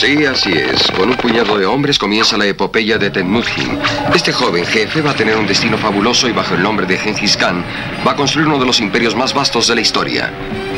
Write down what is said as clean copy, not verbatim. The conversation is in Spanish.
Sí, así es. Con un puñado de hombres comienza la epopeya de Temujin. Este joven jefe va a tener un destino fabuloso y bajo el nombre de Gengis Khan va a construir uno de los imperios más vastos de la historia.